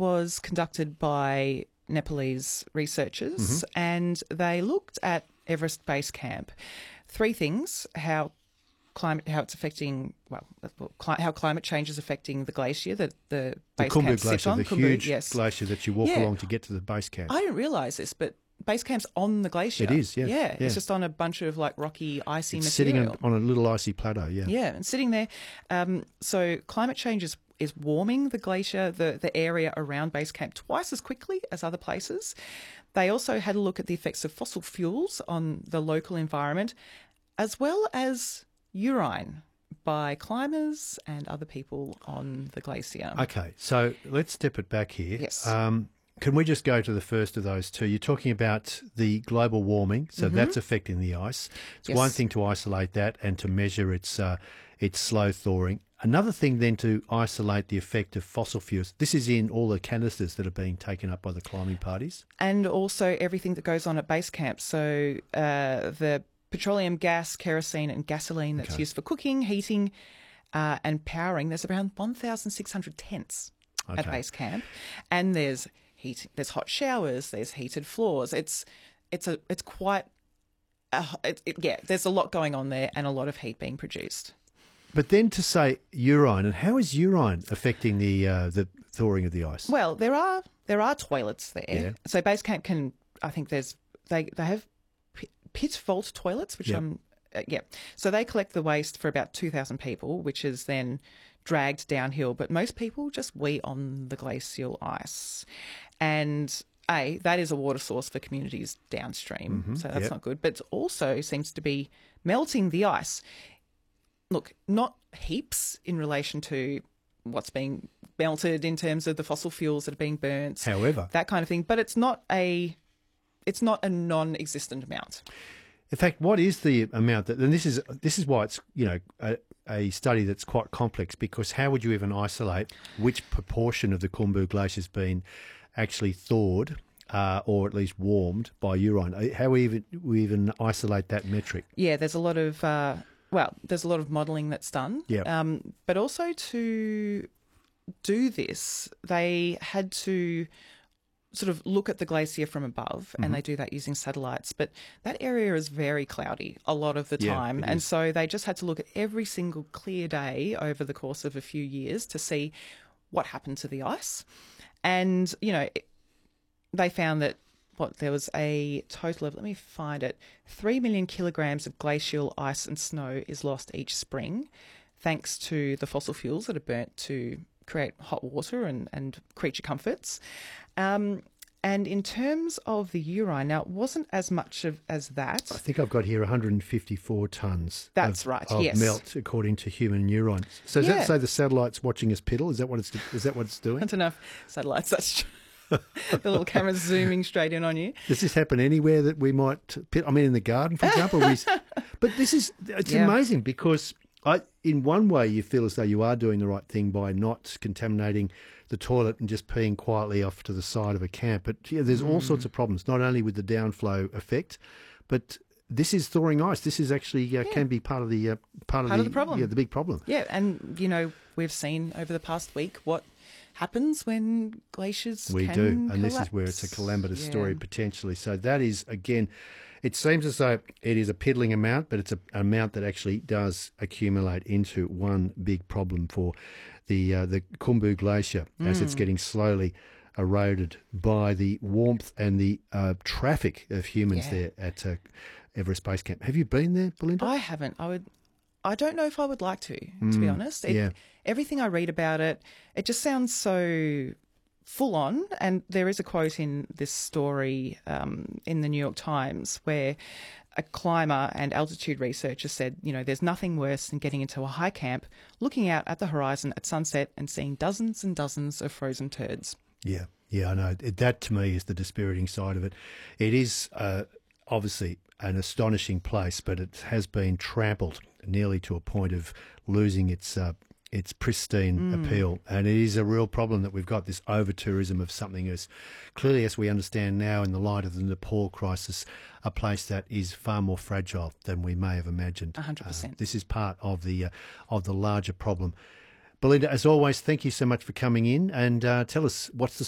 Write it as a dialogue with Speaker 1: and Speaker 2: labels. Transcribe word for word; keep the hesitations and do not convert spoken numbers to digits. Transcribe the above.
Speaker 1: was conducted by Nepalese researchers,
Speaker 2: Mm-hmm.
Speaker 1: and they looked at Everest Base Camp. Three things: how climate, how it's affecting, well, cli- how climate change is affecting the glacier that the
Speaker 2: The
Speaker 1: base
Speaker 2: Khumbu
Speaker 1: camp sits
Speaker 2: Glacier,
Speaker 1: on.
Speaker 2: the
Speaker 1: Khumbu,
Speaker 2: huge
Speaker 1: yes.
Speaker 2: glacier that you walk
Speaker 1: Yeah.
Speaker 2: along to get to the base camp.
Speaker 1: I didn't realise this, but base camp's on the glacier.
Speaker 2: It is, yeah,
Speaker 1: Yeah,
Speaker 2: yeah.
Speaker 1: it's just on a bunch of like rocky, icy
Speaker 2: It's
Speaker 1: material.
Speaker 2: sitting on on a little icy plateau, yeah.
Speaker 1: Yeah, and sitting there. Um, so climate change is, is warming the glacier, the, the area around base camp, twice as quickly as other places. They also had a look at the effects of fossil fuels on the local environment, as well as urine by climbers and other people on the glacier.
Speaker 2: Okay, so let's step it back here.
Speaker 1: Yes.
Speaker 2: Um, can we just go to the first of those two? You're talking about the global warming, so that's affecting the ice. It's
Speaker 1: Yes.
Speaker 2: one thing to isolate that and to measure its uh, its slow thawing. Another thing then to isolate the effect of fossil fuels. This is in all the canisters that are being taken up by the climbing parties.
Speaker 1: And also everything that goes on at base camp. So uh, the petroleum gas, kerosene and gasoline that's
Speaker 2: Okay.
Speaker 1: used for cooking, heating uh, and powering. There's around one thousand six hundred tents at
Speaker 2: Okay.
Speaker 1: base camp. And there's heat, there's hot showers, there's heated floors. It's it's a it's quite, a, it, it, yeah, there's a lot going on there and a lot of heat being produced.
Speaker 2: But then to say urine, and how is urine affecting the uh, the thawing of the ice?
Speaker 1: Well, there are there are toilets there.
Speaker 2: Yeah.
Speaker 1: So base camp can, I think there's they they have p- pit vault toilets, which
Speaker 2: Yep.
Speaker 1: I'm uh, yeah. So they collect the waste for about two thousand people, which is then dragged downhill. But most people just wee on the glacial ice, and a that is a water source for communities downstream. So that's
Speaker 2: yep.
Speaker 1: not good. But it also seems to be melting the ice. Look, not heaps in relation to what's being melted in terms of the fossil fuels that are being burnt,
Speaker 2: However,
Speaker 1: that kind of thing. But it's not a, it's not a non-existent amount.
Speaker 2: in fact, what is the amount that? And this is this is why it's you know a, a study that's quite complex, because how would you even isolate which proportion of the Khumbu Glacier has been actually thawed uh, or at least warmed by urine? How we even we even isolate that metric?
Speaker 1: Yeah, there's a lot of, uh, well, there's a lot of modelling that's done.
Speaker 2: Yep.
Speaker 1: Um, but also to do this, they had to sort of look at the glacier from above, and they do that using satellites. But that area is very cloudy a lot of the
Speaker 2: Yeah,
Speaker 1: time.
Speaker 2: it
Speaker 1: And
Speaker 2: is.
Speaker 1: so they just had to look at every single clear day over the course of a few years to see what happened to the ice. And, you know, it- they found that what there was a total of, let me find it, three million kilograms of glacial ice and snow is lost each spring, thanks to the fossil fuels that are burnt to create hot water and, and creature comforts. Um, and in terms of the urine, now it wasn't as much of, as that.
Speaker 2: I think I've got here one hundred fifty-four tonnes.
Speaker 1: That's
Speaker 2: of,
Speaker 1: right,
Speaker 2: Of
Speaker 1: yes.
Speaker 2: melt according to human neurons. So does
Speaker 1: Yeah.
Speaker 2: that say the satellite's watching us piddle? Is that what it's is that what it's
Speaker 1: I
Speaker 2: doing?
Speaker 1: don't know if satellites, that's true. The little camera's zooming straight in on you.
Speaker 2: Does this happen anywhere that we might pit? I mean, in the garden, for example. we, but this is it's
Speaker 1: Yeah.
Speaker 2: amazing because I, in one way, you feel as though you are doing the right thing by not contaminating the toilet and just peeing quietly off to the side of a camp. But yeah, there's all
Speaker 1: Mm.
Speaker 2: sorts of problems, not only with the downflow effect, but this is thawing ice. This is actually uh, can be part of the uh, part,
Speaker 1: Part
Speaker 2: of
Speaker 1: of the problem.
Speaker 2: Yeah, the big problem.
Speaker 1: Yeah, and, you know, we've seen over the past week what happens when glaciers
Speaker 2: We
Speaker 1: can
Speaker 2: do, and this is
Speaker 1: collapse.
Speaker 2: where it's a calamitous
Speaker 1: Yeah.
Speaker 2: story potentially. So that is, again, it seems as though it is a piddling amount, but it's a, an amount that actually does accumulate into one big problem for the uh, the Khumbu Glacier as
Speaker 1: Mm.
Speaker 2: it's getting slowly eroded by the warmth and the uh, traffic of humans
Speaker 1: Yeah.
Speaker 2: there at uh, Everest Base Camp. Have you been there, Belinda?
Speaker 1: I haven't. I would. I don't know if I would like to, to be honest. It,
Speaker 2: Mm, yeah.
Speaker 1: Everything I read about it, it just sounds so full on. And there is a quote in this story um, in the New York Times where a climber and altitude researcher said, you know, there's nothing worse than getting into a high camp, looking out at the horizon at sunset and seeing dozens and dozens of frozen turds.
Speaker 2: Yeah, yeah, I know. It- That to me is the dispiriting side of it. It is uh, obviously an astonishing place, but it has been trampled nearly to a point of losing its uh, its pristine appeal. And it is a real problem that we've got this over-tourism of something as clearly as we understand now in the light of the Nepal crisis, a place that is far more fragile than we may have imagined.
Speaker 1: one hundred
Speaker 2: Uh,
Speaker 1: percent.
Speaker 2: this is part of the uh, of the larger problem. Belinda, as always, thank you so much for coming in and uh, tell us what's the